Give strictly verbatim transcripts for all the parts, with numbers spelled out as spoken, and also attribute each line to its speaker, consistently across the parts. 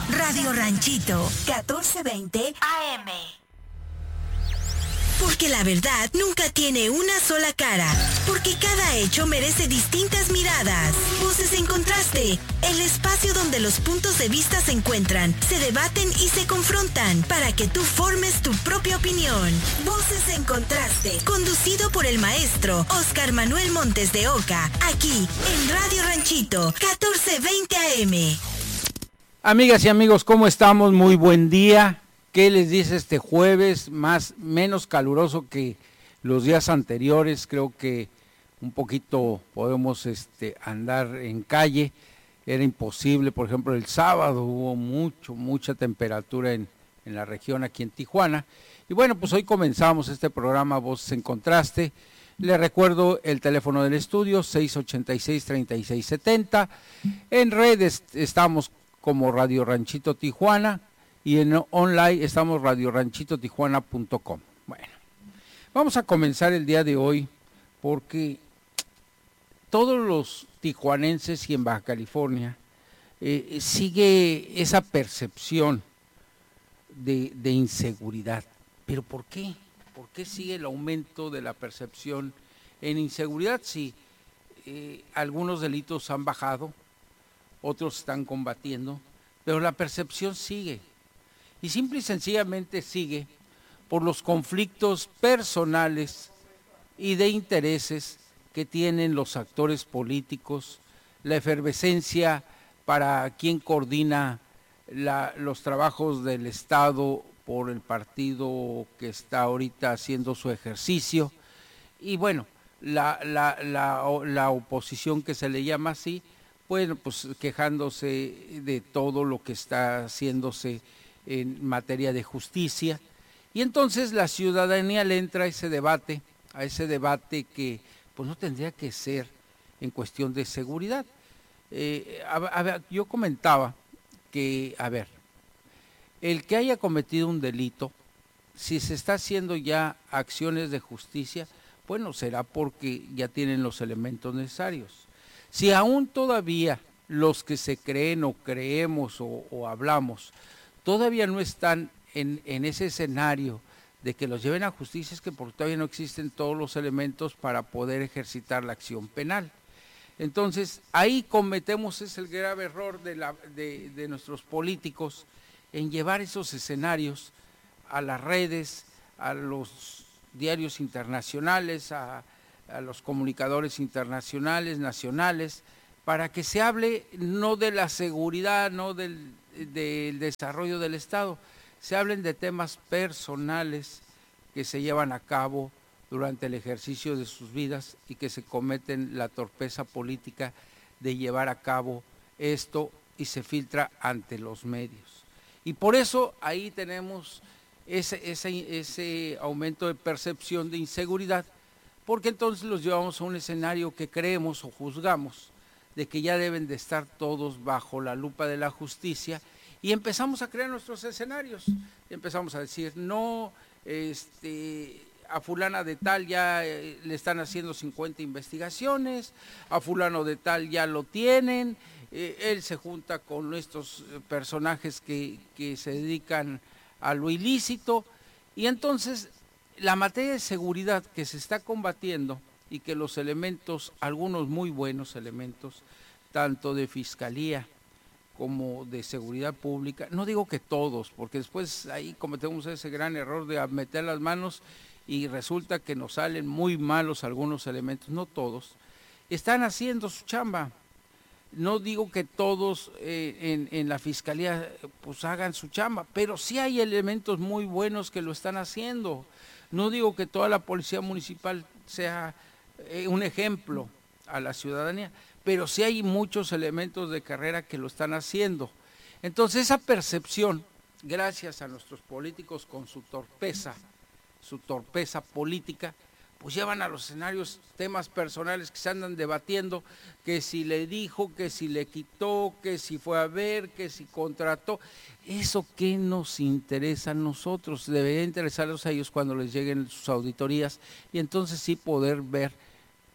Speaker 1: Radio Ranchito, catorce veinte A M. Porque la verdad nunca tiene una sola cara. Porque cada hecho merece distintas miradas. Voces en Contraste, el espacio donde los puntos de vista se encuentran, se debaten y se confrontan para que tú formes tu propia opinión. Voces en Contraste, conducido por el maestro Oscar Manuel Montes de Oca, aquí en Radio Ranchito, catorce veinte A M.
Speaker 2: Amigas y amigos, ¿cómo estamos? Muy buen día. ¿Qué les dice este jueves? Más, menos caluroso que los días anteriores. Creo que un poquito podemos este, andar en calle. Era imposible, por ejemplo, el sábado hubo mucho, mucha temperatura en, en la región aquí en Tijuana. Y bueno, pues hoy comenzamos este programa Voces en Contraste. Les recuerdo el teléfono del estudio, seis ochenta y seis, treinta y seis setenta. En redes estamos como Radio Ranchito Tijuana. Y en online estamos radio ranchito tijuana punto com. Bueno, vamos a comenzar el día de hoy porque todos los tijuanenses y en Baja California eh, sigue esa percepción de, de inseguridad. ¿Pero por qué? ¿Por qué sigue el aumento de la percepción en inseguridad si eh, algunos delitos han bajado, otros están combatiendo, pero la percepción sigue? Y simple y sencillamente sigue por los conflictos personales y de intereses que tienen los actores políticos, la efervescencia para quien coordina la, los trabajos del Estado por el partido que está ahorita haciendo su ejercicio, y bueno, la, la, la, la oposición que se le llama así, bueno, pues quejándose de todo lo que está haciéndose en materia de justicia, y entonces la ciudadanía le entra a ese debate, a ese debate que pues no tendría que ser en cuestión de seguridad. Eh, a, a, yo comentaba que, a ver, el que haya cometido un delito, si se está haciendo ya acciones de justicia, bueno, será porque ya tienen los elementos necesarios. Si aún todavía los que se creen o creemos o, o hablamos todavía no están en, en ese escenario de que los lleven a justicia, es que porque todavía no existen todos los elementos para poder ejercitar la acción penal. Entonces, ahí cometemos ese el grave error de, la, de, de nuestros políticos en llevar esos escenarios a las redes, a los diarios internacionales, a, a los comunicadores internacionales, nacionales, para que se hable no de la seguridad, no del del desarrollo del Estado, se hablen de temas personales que se llevan a cabo durante el ejercicio de sus vidas y que se cometen la torpeza política de llevar a cabo esto y se filtra ante los medios. Y por eso ahí tenemos ese, ese, ese aumento de percepción de inseguridad, porque entonces los llevamos a un escenario que creemos o juzgamos de que ya deben de estar todos bajo la lupa de la justicia, y empezamos a crear nuestros escenarios, y empezamos a decir, no, este, a fulana de tal ya eh, le están haciendo cincuenta investigaciones, a fulano de tal ya lo tienen, eh, él se junta con estos personajes que, que se dedican a lo ilícito, y entonces la materia de seguridad que se está combatiendo y que los elementos, algunos muy buenos elementos, tanto de fiscalía como de seguridad pública, no digo que todos, porque después ahí cometemos ese gran error de meter las manos y resulta que nos salen muy malos algunos elementos, no todos, están haciendo su chamba. No digo que todos eh, en, en la fiscalía pues hagan su chamba, pero sí hay elementos muy buenos que lo están haciendo. No digo que toda la policía municipal sea eh, un ejemplo a la ciudadanía, pero sí hay muchos elementos de carrera que lo están haciendo. Entonces esa percepción, gracias a nuestros políticos con su torpeza, su torpeza política, pues llevan a los escenarios temas personales que se andan debatiendo, que si le dijo, que si le quitó, que si fue a ver, que si contrató. ¿Eso qué nos interesa a nosotros? Debería interesarlos a ellos cuando les lleguen sus auditorías y entonces sí poder ver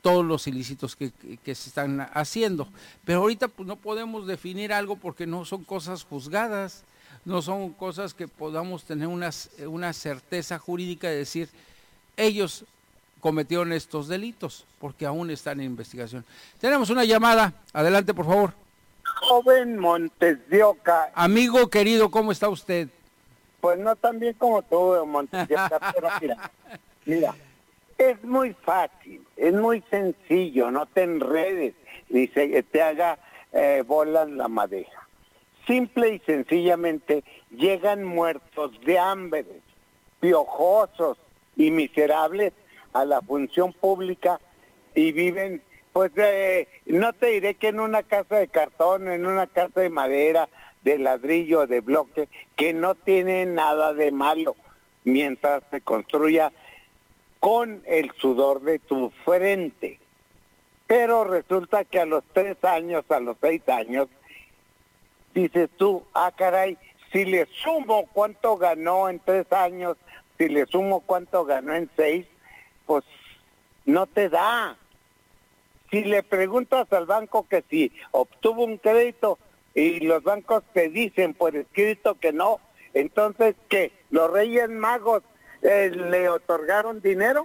Speaker 2: todos los ilícitos que, que, que se están haciendo. Pero ahorita pues no podemos definir algo porque no son cosas juzgadas, no son cosas que podamos tener una, una certeza jurídica de decir, ellos cometieron estos delitos, porque aún están en investigación. Tenemos una llamada, adelante por favor.
Speaker 3: Joven Montes de Oca.
Speaker 2: Amigo querido, ¿cómo está usted?
Speaker 3: Pues no tan bien como tú, Montes de Oca, pero mira, mira, es muy fácil, es muy sencillo, no te enredes, ni se te haga eh, bolas la madeja. Simple y sencillamente llegan muertos de hambre, piojosos y miserables a la función pública y viven, pues eh, no te diré que en una casa de cartón, en una casa de madera, de ladrillo, de bloque, que no tiene nada de malo, mientras se construya con el sudor de tu frente. Pero resulta que a los tres años, a los seis años, dices tú, ah caray, si le sumo cuánto ganó en tres años, si le sumo cuánto ganó en seis, pues no te da. Si le preguntas al banco que si obtuvo un crédito y los bancos te dicen por escrito que no, entonces ¿qué? ¿Los Reyes Magos eh, le otorgaron dinero?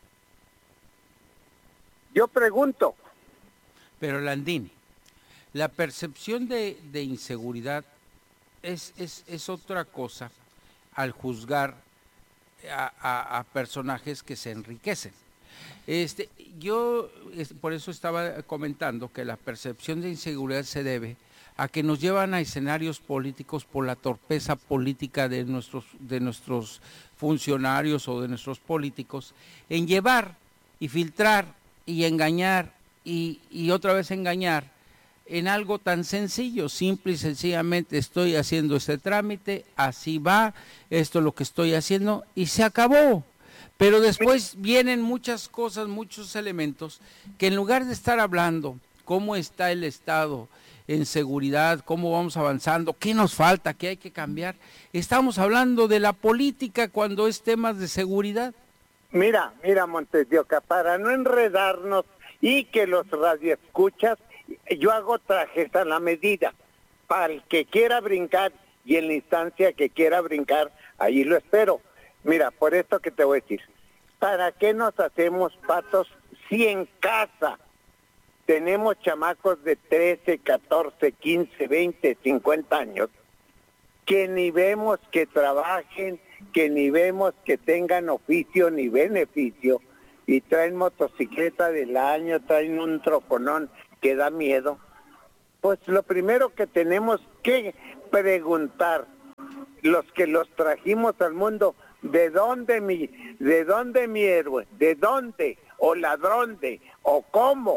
Speaker 3: Yo pregunto.
Speaker 2: Pero Landini, la percepción de, de inseguridad es, es, es otra cosa al juzgar a, a, a personajes que se enriquecen. Este, yo es, por eso estaba comentando que la percepción de inseguridad se debe a que nos llevan a escenarios políticos por la torpeza política de nuestros, de nuestros funcionarios o de nuestros políticos en llevar y filtrar y engañar y, y otra vez engañar en algo tan sencillo, simple y sencillamente estoy haciendo este trámite, así va, esto es lo que estoy haciendo y se acabó. Pero después vienen muchas cosas, muchos elementos que en lugar de estar hablando cómo está el Estado en seguridad, cómo vamos avanzando, qué nos falta, qué hay que cambiar, estamos hablando de la política cuando es temas de seguridad.
Speaker 3: Mira, mira Montes de Oca, para no enredarnos y que los radioescuchas, yo hago trajes a la medida. Para el que quiera brincar y en la instancia que quiera brincar, ahí lo espero. Mira, por esto que te voy a decir, ¿para qué nos hacemos patos si en casa tenemos chamacos de trece, catorce, quince, veinte, cincuenta años que ni vemos que trabajen, que ni vemos que tengan oficio ni beneficio y traen motocicleta del año, traen un troconón que da miedo? Pues lo primero que tenemos que preguntar, los que los trajimos al mundo, ¿de dónde mi, de dónde mi héroe? ¿De dónde? ¿O ladrón de? ¿O cómo?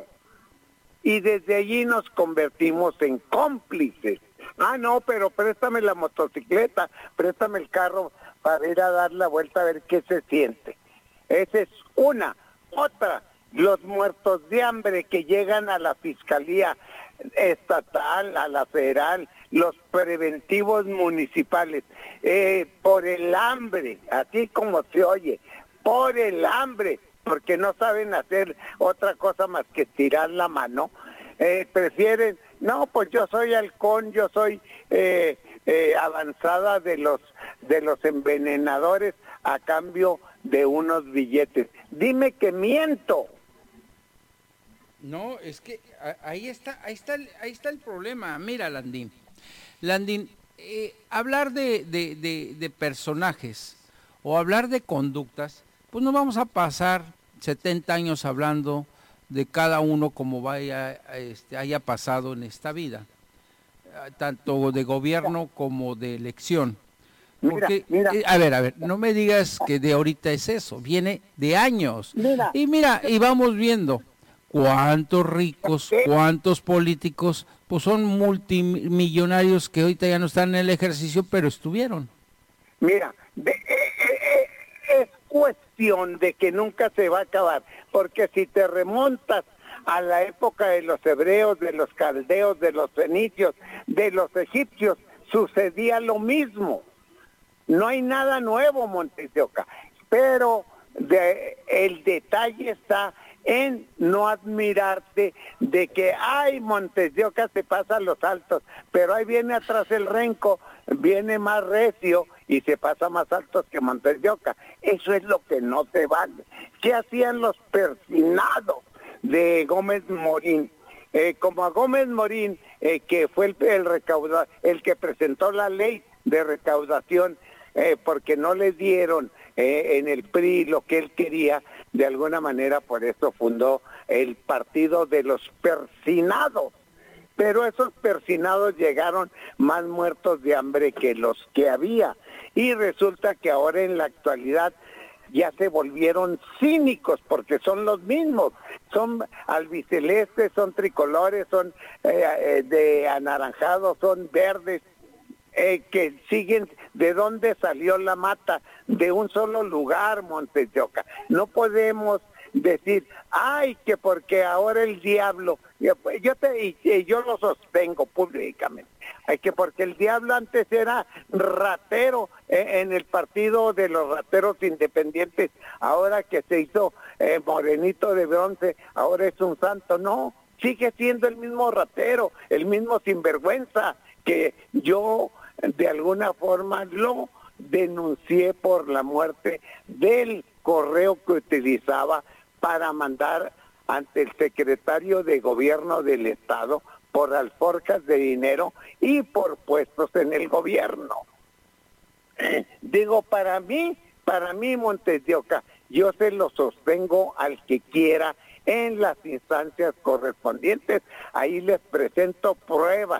Speaker 3: Y desde allí nos convertimos en cómplices. Ah, no, pero préstame la motocicleta, préstame el carro para ir a dar la vuelta a ver qué se siente. Esa es una. Otra, los muertos de hambre que llegan a la Fiscalía Estatal, a la Federal, los preventivos municipales, eh, por el hambre, así como se oye, por el hambre, porque no saben hacer otra cosa más que tirar la mano, eh, prefieren, no, pues yo soy halcón, yo soy eh, eh, avanzada de los, de los envenenadores a cambio de unos billetes. Dime que miento.
Speaker 2: No, es que ahí está, ahí está, ahí está el problema. Mira, Landín, Landín, eh, hablar de, de, de, de personajes o hablar de conductas, pues no vamos a pasar setenta años hablando de cada uno como vaya, este, haya pasado en esta vida, tanto de gobierno como de elección. Porque, mira, mira. A ver, a ver, no me digas que de ahorita es eso, viene de años. Mira. Y mira, y vamos viendo cuántos ricos, cuántos políticos, pues son multimillonarios que ahorita ya no están en el ejercicio, pero estuvieron.
Speaker 3: Mira, de, eh, eh, es cuestión de que nunca se va a acabar, porque si te remontas a la época de los hebreos, de los caldeos, de los fenicios, de los egipcios, sucedía lo mismo. No hay nada nuevo, Montes de Oca, pero de, el detalle está en no admirarte de que, ay, Montes de Oca se pasa a los altos, pero ahí viene atrás el renco, viene más recio y se pasa más altos que Montes de Oca. Eso es lo que no te vale. ¿Qué hacían los persinados de Gómez Morín? Eh, como a Gómez Morín, eh, que fue el, el recaudador, el que presentó la ley de recaudación, eh, porque no le dieron eh, en el P R I lo que él quería, de alguna manera por eso fundó el partido de los persinados. Pero esos persinados llegaron más muertos de hambre que los que había. Y resulta que ahora en la actualidad ya se volvieron cínicos porque son los mismos. Son albicelestes, son tricolores, son eh, eh, de anaranjados, son verdes. Eh, que siguen, ¿de dónde salió la mata? De un solo lugar, Montes de Oca. No podemos decir, ay, que porque ahora el diablo, yo, yo te y, yo lo sostengo públicamente, ay, que porque el diablo antes era ratero eh, en el partido de los rateros independientes, ahora que se hizo eh, morenito de bronce, ahora es un santo. No, sigue siendo el mismo ratero, el mismo sinvergüenza, que yo de alguna forma lo denuncié por la muerte del correo que utilizaba para mandar ante el secretario de gobierno del estado por alforjas de dinero y por puestos en el gobierno. Eh, digo, para mí, para mí Montes de Oca, yo se lo sostengo al que quiera en las instancias correspondientes. Ahí les presento pruebas,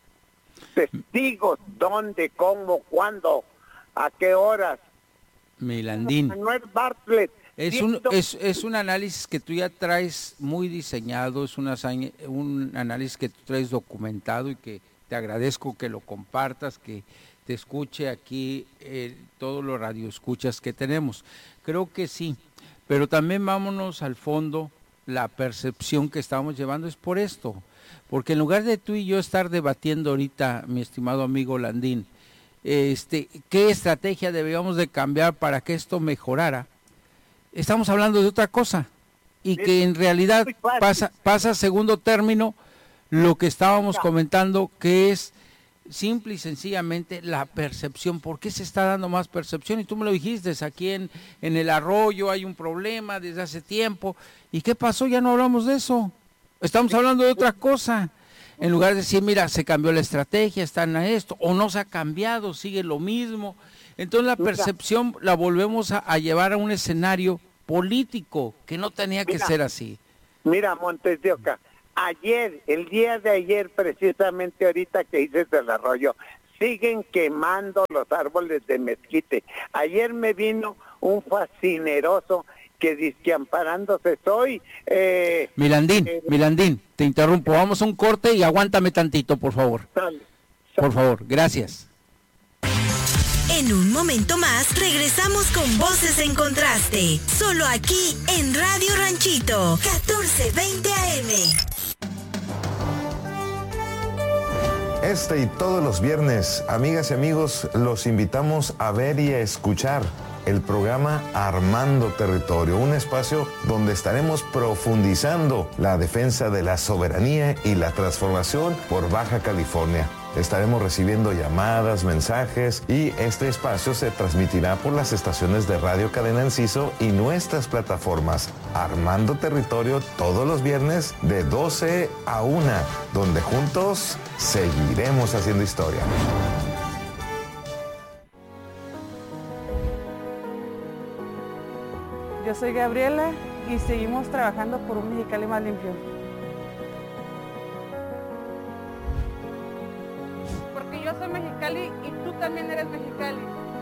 Speaker 3: testigos, dónde, cómo, cuándo, a qué horas.
Speaker 2: Milandín.
Speaker 3: Manuel Bartlett.
Speaker 2: Es un, es, es un análisis que tú ya traes muy diseñado, es una, un análisis que tú traes documentado y que te agradezco que lo compartas, que te escuche aquí eh, todos los radioescuchas que tenemos. Creo que sí, pero también vámonos al fondo, la percepción que estamos llevando es por esto, porque en lugar de tú y yo estar debatiendo ahorita, mi estimado amigo Landín, este, qué estrategia debíamos de cambiar para que esto mejorara, estamos hablando de otra cosa y que en realidad pasa, pasa a segundo término lo que estábamos comentando, que es simple y sencillamente la percepción. ¿Por qué se está dando más percepción? Y tú me lo dijiste, aquí en, en el arroyo hay un problema desde hace tiempo. ¿Y qué pasó? Ya no hablamos de eso. Estamos hablando de otra cosa. En lugar de decir, mira, se cambió la estrategia, están a esto, o no se ha cambiado, sigue lo mismo. Entonces la percepción la volvemos a, a llevar a un escenario político, que no tenía que
Speaker 3: mira,
Speaker 2: ser así.
Speaker 3: Mira, Montes de Oca, ayer, el día de ayer, precisamente ahorita que dices del arroyo, siguen quemando los árboles de mezquite. Ayer me vino un fascineroso que dice que amparándose soy... Eh,
Speaker 2: Milandín,
Speaker 3: eh,
Speaker 2: Milandín, te interrumpo, vamos a un corte y aguántame tantito, por favor.
Speaker 3: Sale, sale.
Speaker 2: Por favor, gracias.
Speaker 1: En un momento más regresamos con Voces en Contraste, solo aquí en Radio Ranchito, catorce veinte A M.
Speaker 4: Este y todos los viernes, amigas y amigos, los invitamos a ver y a escuchar el programa Armando Territorio, un espacio donde estaremos profundizando la defensa de la soberanía y la transformación por Baja California. Estaremos recibiendo llamadas, mensajes y este espacio se transmitirá por las estaciones de Radio Cadena Enciso y nuestras plataformas Armando Territorio todos los viernes de doce a una, donde juntos seguiremos haciendo historia.
Speaker 5: Yo soy Gabriela y seguimos trabajando por un Mexicali más limpio. Porque yo soy Mexicali y tú también eres Mexicali.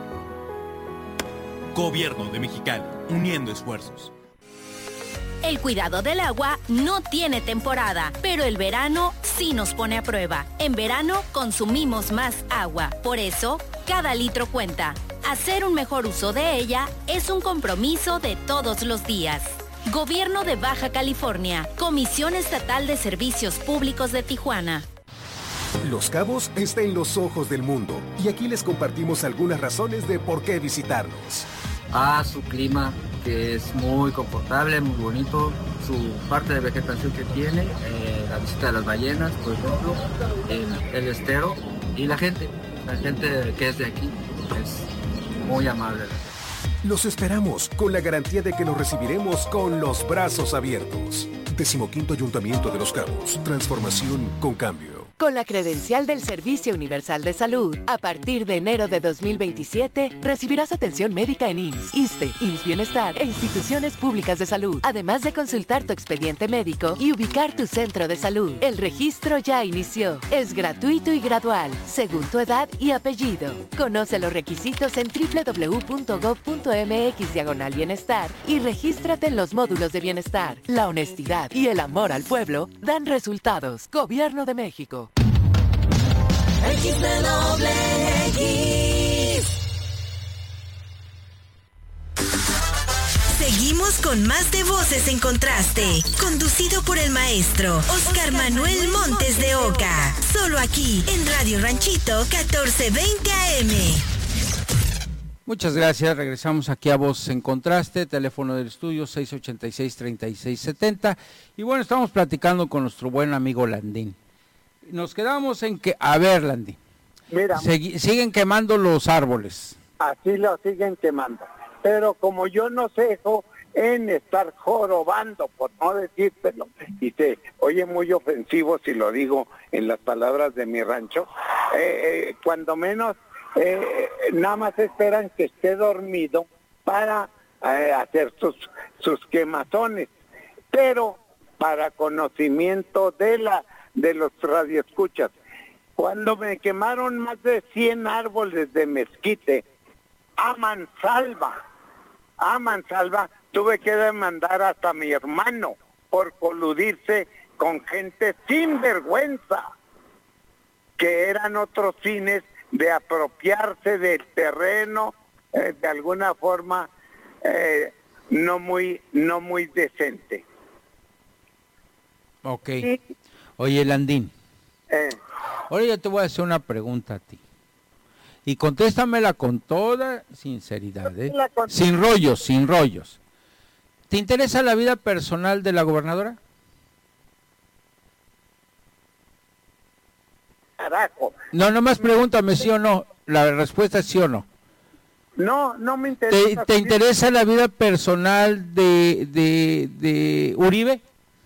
Speaker 6: Gobierno de Mexicali, uniendo esfuerzos.
Speaker 7: El cuidado del agua no tiene temporada, pero el verano sí nos pone a prueba. En verano consumimos más agua, por eso cada litro cuenta. Hacer un mejor uso de ella es un compromiso de todos los días. Gobierno de Baja California, Comisión Estatal de Servicios Públicos de Tijuana.
Speaker 8: Los Cabos está en los ojos del mundo y aquí les compartimos algunas razones de por qué visitarnos.
Speaker 9: A su clima, que es muy confortable, muy bonito, su parte de vegetación que tiene, eh, la visita de las ballenas, por ejemplo, el, el estero y la gente, la gente que es de aquí es muy amable.
Speaker 8: Los esperamos con la garantía de que los recibiremos con los brazos abiertos. Decimoquinto Ayuntamiento de Los Cabos. Transformación con cambio.
Speaker 10: Con la credencial del Servicio Universal de Salud, a partir de enero de dos mil veintisiete, recibirás atención médica en I M S S, ISSSTE, I M S S Bienestar e instituciones públicas de salud, además de consultar tu expediente médico y ubicar tu centro de salud. El registro ya inició. Es gratuito y gradual, según tu edad y apellido. Conoce los requisitos en doble u doble u doble u punto gob punto eme equis diagonal bienestar y regístrate en los módulos de bienestar. La honestidad y el amor al pueblo dan resultados. Gobierno de México.
Speaker 1: X W X. Seguimos con más de Voces en Contraste, conducido por el maestro Oscar Manuel Montes de Oca, solo aquí en Radio Ranchito catorce veinte A M.
Speaker 2: Muchas gracias, regresamos aquí a Voces en Contraste, teléfono del estudio seis ochenta y seis, treinta y seis setenta, y bueno, estamos platicando con nuestro buen amigo Landín. Nos quedamos en que, a ver, Landy,
Speaker 3: Mira,
Speaker 2: segui, siguen quemando los árboles.
Speaker 3: Así lo siguen quemando. Pero como yo no cejo en estar jorobando, por no decírtelo, y se oye muy ofensivo si lo digo en las palabras de mi rancho, eh, eh, cuando menos eh, nada más esperan que esté dormido para eh, hacer sus, sus quemazones. Pero para conocimiento de la de los radioescuchas, cuando me quemaron más de cien árboles de mezquite a mansalva, a mansalva, tuve que demandar hasta a mi hermano por coludirse con gente sin vergüenza, que eran otros fines de apropiarse del terreno eh, de alguna forma eh, no muy no muy decente.
Speaker 2: Ok.
Speaker 3: Sí.
Speaker 2: Oye, Landín,
Speaker 3: Eh,
Speaker 2: ahora yo te voy a hacer una pregunta a ti. Y contéstamela con toda sinceridad, ¿eh? Sin rollos, sin rollos. ¿Te interesa la vida personal de la gobernadora?
Speaker 3: Carajo.
Speaker 2: No, nomás pregúntame sí o no. La respuesta es sí o no.
Speaker 3: No, no me interesa.
Speaker 2: ¿Te, te interesa la vida personal de, de, de Uribe?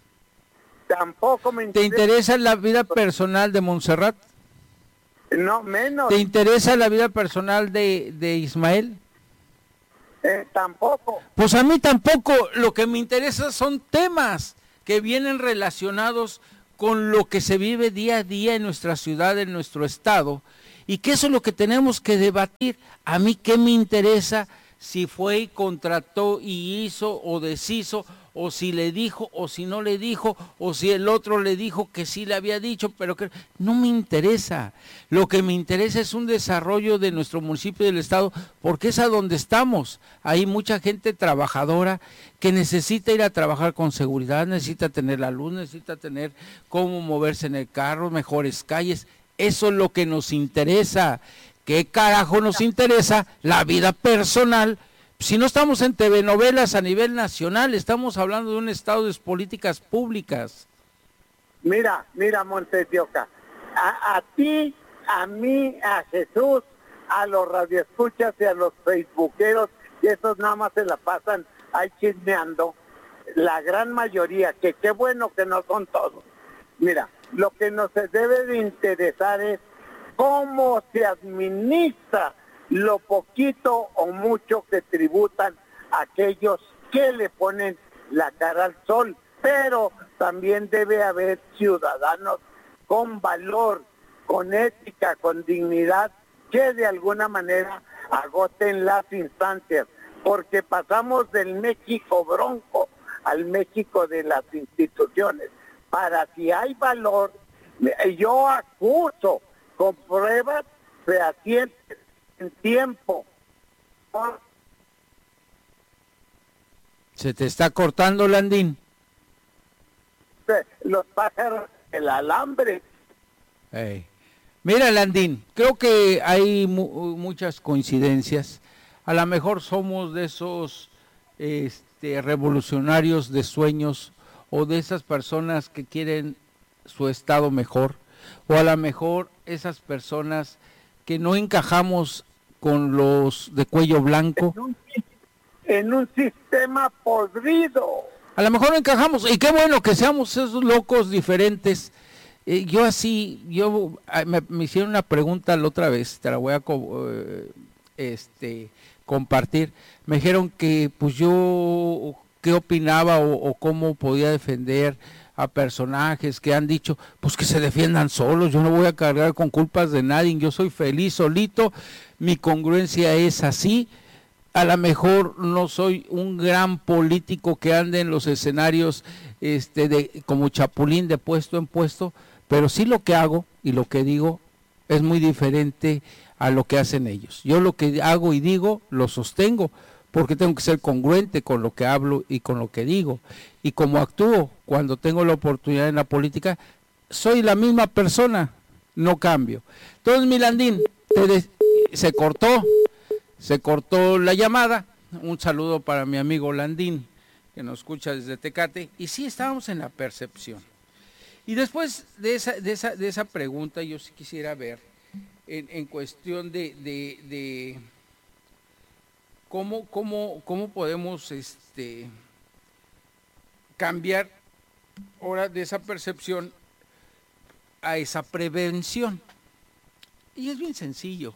Speaker 3: Tampoco me
Speaker 2: ¿Te
Speaker 3: interesa.
Speaker 2: interesa la vida personal de Montserrat?
Speaker 3: No, menos.
Speaker 2: ¿Te interesa la vida personal de, de Ismael?
Speaker 3: Eh, tampoco.
Speaker 2: Pues a mí tampoco. Lo que me interesa son temas que vienen relacionados con lo que se vive día a día en nuestra ciudad, en nuestro estado, y que eso es lo que tenemos que debatir. A mí qué me interesa si fue y contrató y hizo o deshizo, o si le dijo o si no le dijo, o si el otro le dijo que sí le había dicho, pero que no me interesa. Lo que me interesa es un desarrollo de nuestro municipio y del estado, porque es a donde estamos. Hay mucha gente trabajadora que necesita ir a trabajar con seguridad, necesita tener la luz, necesita tener cómo moverse en el carro, mejores calles. Eso es lo que nos interesa. ¿Qué carajo nos interesa la vida personal? Si no estamos en T V novelas a nivel nacional, estamos hablando de un estado de políticas públicas.
Speaker 3: Mira, mira, Montes de Oca, a, a ti, a mí, a Jesús, a los radioescuchas y a los facebookeros, y esos nada más se la pasan ahí chismeando, la gran mayoría, que qué bueno que no son todos. Mira, lo que nos debe de interesar es cómo se administra lo poquito o mucho que tributan aquellos que le ponen la cara al sol, pero también debe haber ciudadanos con valor, con ética, con dignidad, que de alguna manera agoten las instancias, porque pasamos del México bronco al México de las instituciones. Para si hay valor, yo acuso con pruebas fehacientes en tiempo.
Speaker 2: Se te está cortando, Landín.
Speaker 3: Los pájaros, el alambre.
Speaker 2: Hey. Mira, Landín, creo que hay mu muchas coincidencias. A lo mejor somos de esos este, revolucionarios de sueños o de esas personas que quieren su estado mejor, o a lo mejor esas personas que no encajamos con los de cuello blanco.
Speaker 3: En un, en un sistema podrido.
Speaker 2: A lo mejor no encajamos, y qué bueno que seamos esos locos diferentes. Eh, yo así, yo me, me hicieron una pregunta la otra vez, te la voy a eh, este, compartir. Me dijeron que pues yo qué opinaba o, o cómo podía defender a personajes que han dicho, pues que se defiendan solos, yo no voy a cargar con culpas de nadie, yo soy feliz solito, mi congruencia es así. A lo mejor no soy un gran político que ande en los escenarios este, de, como chapulín de puesto en puesto, pero sí lo que hago y lo que digo es muy diferente a lo que hacen ellos. Yo lo que hago y digo lo sostengo, porque tengo que ser congruente con lo que hablo y con lo que digo. Y como actúo cuando tengo la oportunidad en la política, soy la misma persona, no cambio. Entonces, Milandín, te de- se cortó, se cortó la llamada. Un saludo para mi amigo Landín, que nos escucha desde Tecate. Y sí, estábamos en la percepción. Y después de esa, de esa, de esa pregunta, yo sí quisiera ver, en, en cuestión de... de, de ¿Cómo, cómo, cómo podemos este, cambiar ahora de esa percepción a esa prevención? Y es bien sencillo.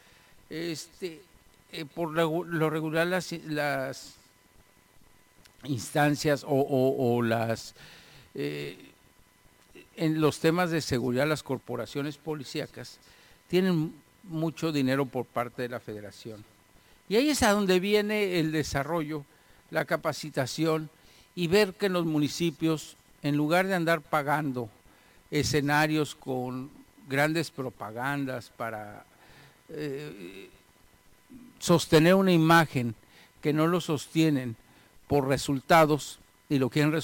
Speaker 2: Este, eh, por lo, lo regular las, las instancias o, o, o las eh, en los temas de seguridad, las corporaciones policíacas tienen mucho dinero por parte de la Federación. Y ahí es a donde viene el desarrollo, la capacitación y ver que en los municipios, en lugar de andar pagando escenarios con grandes propagandas para eh, sostener una imagen que no lo sostienen por resultados y lo quieren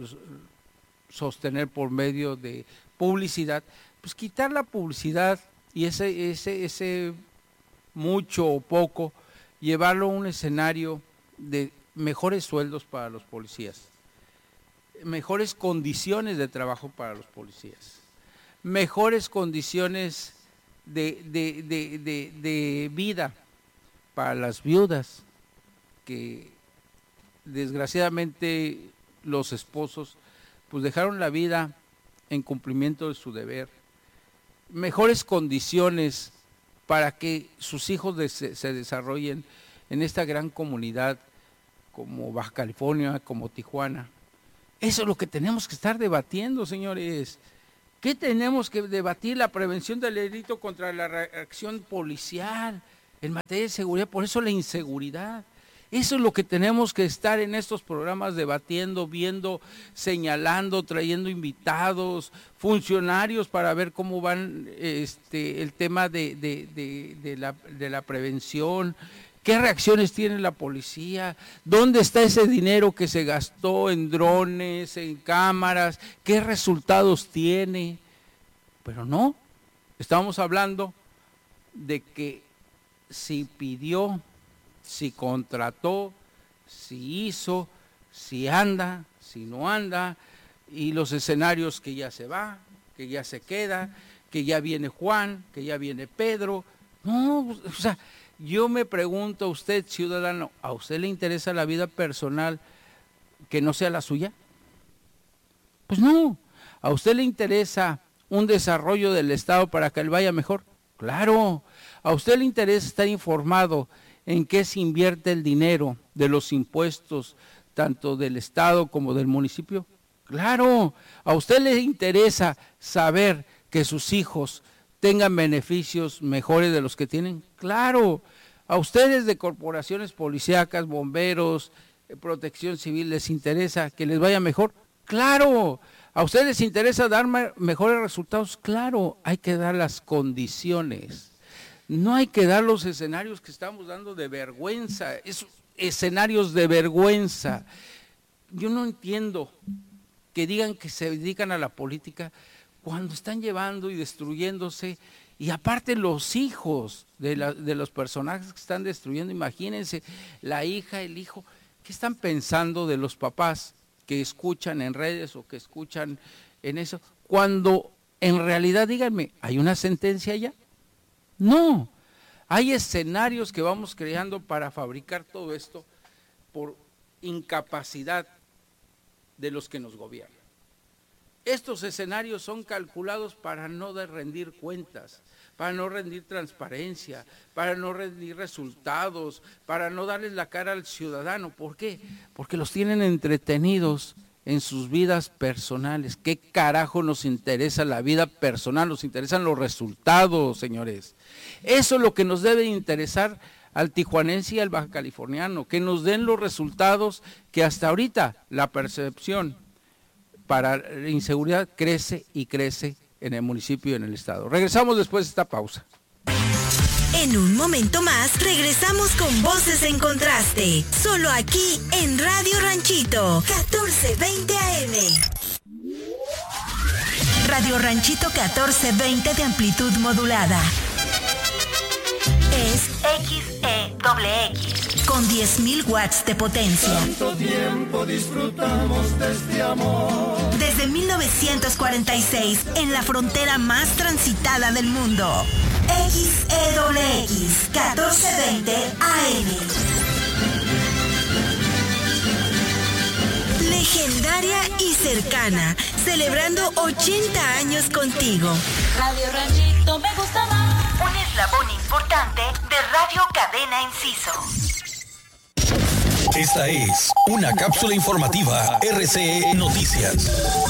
Speaker 2: sostener por medio de publicidad, pues quitar la publicidad y ese, ese, ese mucho o poco, llevarlo a un escenario de mejores sueldos para los policías, mejores condiciones de trabajo para los policías, mejores condiciones de, de, de, de, de vida para las viudas, que desgraciadamente los esposos pues dejaron la vida en cumplimiento de su deber, mejores condiciones para que sus hijos de, se, se desarrollen en esta gran comunidad como Baja California, como Tijuana. Eso es lo que tenemos que estar debatiendo, señores. ¿Qué tenemos que debatir? La prevención del delito contra la reacción policial en materia de seguridad, por eso la inseguridad. Eso es lo que tenemos que estar en estos programas debatiendo, viendo, señalando, trayendo invitados, funcionarios para ver cómo van este, el tema de, de, de, de, la, de la prevención, qué reacciones tiene la policía, dónde está ese dinero que se gastó en drones, en cámaras, qué resultados tiene. Pero no, estamos hablando de que si pidió, si contrató, si hizo, si anda, si no anda, y los escenarios que ya se va, que ya se queda, que ya viene Juan, que ya viene Pedro. No, o sea, yo me pregunto a usted, ciudadano, ¿a usted le interesa la vida personal que no sea la suya? Pues no. ¿A usted le interesa un desarrollo del Estado para que él vaya mejor? Claro. ¿A usted le interesa estar informado en qué se invierte el dinero de los impuestos, tanto del Estado como del municipio? Claro. ¿A usted le interesa saber que sus hijos tengan beneficios mejores de los que tienen? Claro. ¿A ustedes de corporaciones policíacas, bomberos, protección civil les interesa que les vaya mejor? Claro. ¿A ustedes les interesa dar mejores resultados? Claro. Hay que dar las condiciones. No hay que dar los escenarios que estamos dando de vergüenza, esos escenarios de vergüenza. Yo no entiendo que digan que se dedican a la política cuando están llevando y destruyéndose, y aparte los hijos de, la, de los personajes que están destruyendo, imagínense, la hija, el hijo, ¿qué están pensando de los papás que escuchan en redes o que escuchan en eso, cuando en realidad, díganme, ¿hay una sentencia ya? No, hay escenarios que vamos creando para fabricar todo esto por incapacidad de los que nos gobiernan. Estos escenarios son calculados para no de rendir cuentas, para no rendir transparencia, para no rendir resultados, para no darles la cara al ciudadano. ¿Por qué? Porque los tienen entretenidos en sus vidas personales. ¿Qué carajo nos interesa la vida personal? Nos interesan los resultados, señores. Eso es lo que nos debe interesar al tijuanense y al baja californiano, que nos den los resultados que hasta ahorita la percepción para la inseguridad crece y crece en el municipio y en el estado. Regresamos después de esta pausa.
Speaker 1: En un momento más, regresamos con Voces en Contraste, solo aquí en Radio Ranchito, catorce veinte A M. Radio Ranchito catorce veinte de amplitud modulada. Es X E X, con diez mil watts de potencia.
Speaker 11: Tanto tiempo disfrutamos de este amor.
Speaker 1: Desde mil novecientos cuarenta y seis, en la frontera más transitada del mundo. X E X, catorce veinte A M. Legendaria y cercana, celebrando ochenta años contigo.
Speaker 12: Radio Ranchito me gusta más.
Speaker 1: Un eslabón importante de Radio Cadena Enciso.
Speaker 13: Esta es una cápsula informativa R C E Noticias.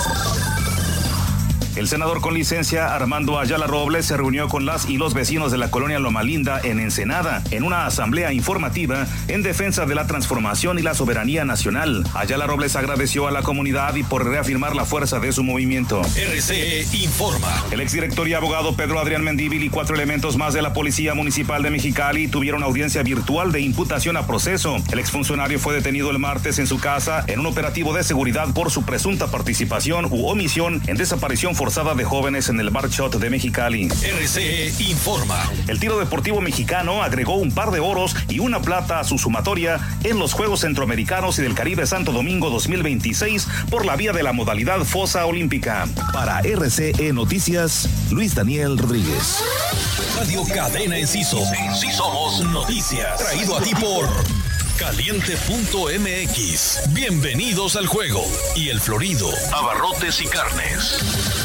Speaker 14: El senador con licencia Armando Ayala Robles se reunió con las y los vecinos de la colonia Loma Linda en Ensenada en una asamblea informativa en defensa de la transformación y la soberanía nacional. Ayala Robles agradeció a la comunidad y por reafirmar la fuerza de su movimiento.
Speaker 13: R C E informa.
Speaker 14: El exdirector y abogado Pedro Adrián Mendívil y cuatro elementos más de la Policía Municipal de Mexicali tuvieron audiencia virtual de imputación a proceso. El exfuncionario fue detenido el martes en su casa en un operativo de seguridad por su presunta participación u omisión en desaparición forzada de jóvenes en el Bar Shot de Mexicali.
Speaker 13: R C E informa.
Speaker 14: El tiro deportivo mexicano agregó un par de oros y una plata a su sumatoria en los Juegos Centroamericanos y del Caribe Santo Domingo dos mil veintiséis por la vía de la modalidad fosa olímpica.
Speaker 13: Para R C E Noticias, Luis Daniel Rodríguez. Radio Cadena Enciso. Sí somos noticias. Traído a ti por Caliente punto M X. Bienvenidos al juego. Y el Florido. Abarrotes y carnes.